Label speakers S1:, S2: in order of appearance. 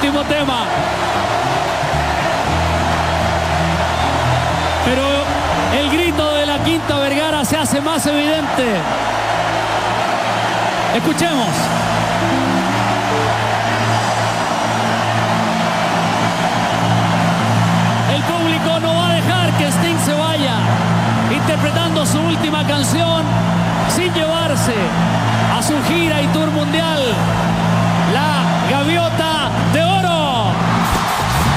S1: último tema. Pero el grito de la Quinta Vergara se hace más evidente. Escuchemos. El público no va a dejar que Sting se vaya interpretando su última canción sin llevarse a su gira y tour mundial la gaviota